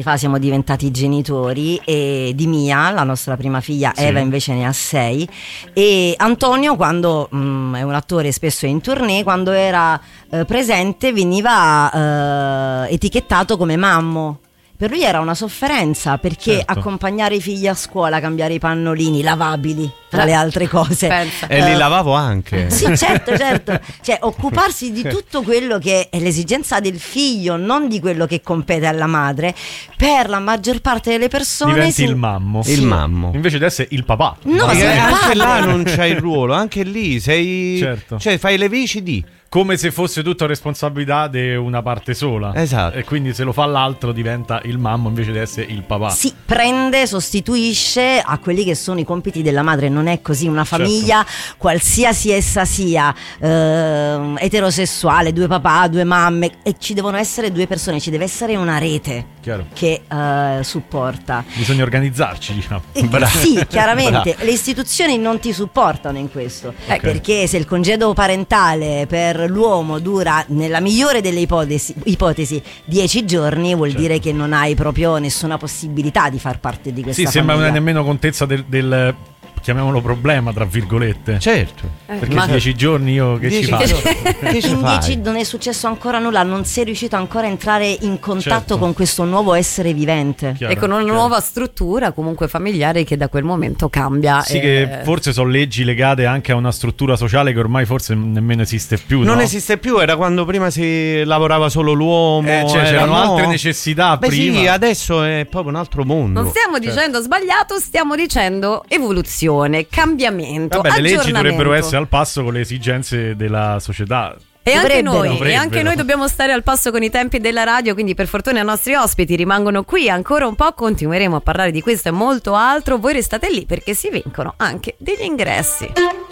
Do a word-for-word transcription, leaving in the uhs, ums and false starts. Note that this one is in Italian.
fa siamo diventati genitori, e di Mia, la nostra prima figlia, sì. Eva invece ne ha sei, e Antonio, quando mh, è un attore, spesso è in tournée, quando era eh, presente veniva eh, etichettato come mammo. Per lui era una sofferenza, perché certo. accompagnare i figli a scuola, cambiare i pannolini lavabili, tra le altre cose. Pensa. E li lavavo anche. Sì, certo, certo. Cioè, occuparsi di tutto quello che è l'esigenza del figlio, non di quello che compete alla madre, per la maggior parte delle persone diventi si... il mammo. Sì. Il mammo. Invece adesso è il papà. No, anche padre. là non c'hai il ruolo, anche lì sei certo. cioè fai le veci di come se fosse tutta responsabilità di una parte sola. Esatto. E quindi se lo fa l'altro diventa il mammo invece di essere il papà. Si prende, sostituisce a quelli che sono i compiti della madre. Non è così. Una famiglia, certo. qualsiasi essa sia, eh, eterosessuale, due papà, due mamme, e ci devono essere due persone, ci deve essere una rete Chiaro. che eh, supporta. Bisogna organizzarci, diciamo. E, sì, chiaramente. Le istituzioni non ti supportano in questo, okay. perché se il congedo parentale per l'uomo dura, nella migliore delle ipotesi, ipotesi dieci giorni, vuol certo. dire che non hai proprio nessuna possibilità di far parte di questa sì, famiglia. Sì, sembra non hai nemmeno contezza del, del chiamiamolo problema, tra virgolette. Certo. Perché Ma dieci giorni io che dieci ci faccio? Che ci in fai? dieci non è successo ancora nulla, non sei riuscito ancora a entrare in contatto certo. con questo nuovo essere vivente. Chiaro, e con una chiaro. nuova struttura comunque familiare che da quel momento cambia. Sì, e... che forse sono leggi legate anche a una struttura sociale che ormai forse nemmeno esiste più. Non no? esiste più, era quando prima si lavorava solo l'uomo. Eh, cioè, c'erano no. altre necessità. Beh, prima. Sì, adesso è proprio un altro mondo. Non stiamo certo. dicendo sbagliato, stiamo dicendo evoluzione, cambiamento. Vabbè, le leggi dovrebbero essere al passo con le esigenze della società. E anche, noi, Dovrebbero. e anche noi dobbiamo stare al passo con i tempi della radio, quindi per fortuna i nostri ospiti rimangono qui ancora un po', continueremo a parlare di questo e molto altro. Voi restate lì perché si vincono anche degli ingressi.